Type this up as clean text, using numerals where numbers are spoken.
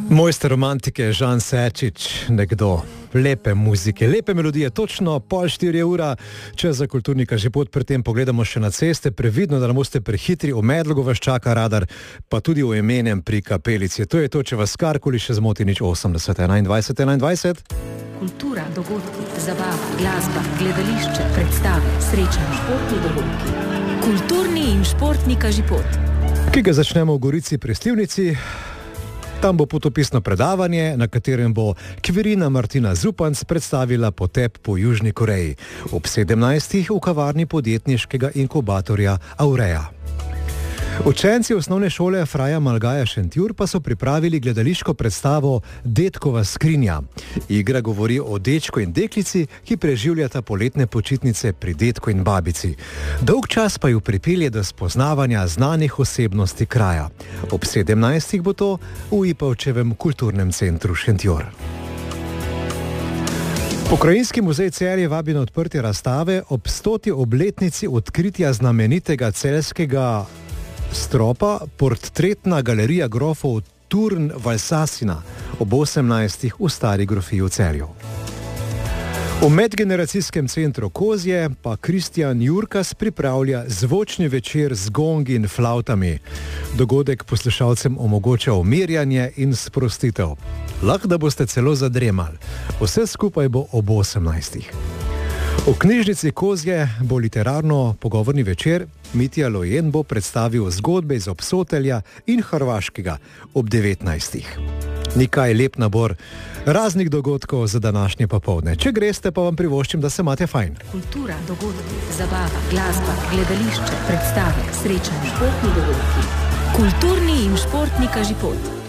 Mojster romantike Žan Serčič, nekdo lepe muzike, lepe melodije, točno 3:30, čas za kulturnika že pot, pri tem pogledamo še na ceste, previdno, da ne boste prehitri, v Medlogu vas čaka radar, pa tudi v Emenem pri Kapelici. To je to, če vas karkoli še zmoti, 80 21 21. Kultura, dogodki, zabava, glasba, gledališče, predstave, srečanje, športni dogodki. Kulturni in športni kažipot, Ki ga začnemo v Gorici pri Slivnici. Tam bo potopisno predavanje, na katerem bo Kvirina Martina Zupanc predstavila potep po Južni Koreji. Ob 17. v kavarni podjetniškega inkubatorja Aurea. Učenci osnovne šole Fraja Malgaja Šentjur pa so pripravili gledališko predstavo Dedkova skrinja. Igra govori o dečku in deklici, ki preživljata poletne počitnice pri dedku in babici. Dolg čas pa ju pripelje do spoznavanja znanih osebnosti kraja. Ob 17. bo to v Ipavčevem kulturnem centru Šentjur. Pokrajinski muzej Celje vabi na odprtje razstave ob 100. obletnici odkritja znamenitega celjskega stropa Portretna galerija grofov Turn Valsasina ob 18. v Stari grofiji v Celju. V medgeneracijskem centru Kozje pa Kristjan Jurkas pripravlja zvočni večer z gongi in flavtami. Dogodek poslušalcem omogoča umirjanje in sprostitev. Lahko da boste celo zadremali. Vse skupaj bo ob 18. V knjižnici Kozje bo literarno-pogovorni večer. Mitja Lojen bo predstavil zgodbe iz Obsotelja in Hrvaškega ob 19. Nekaj lep nabor raznih dogodkov za današnje popoldne. Če greste, pa vam privoščim, da se imate fajn. kultura, dogodki, zabava, glasba, gledališče, predstave, srečanje, športni dogodki. Kulturni in športni kažipot.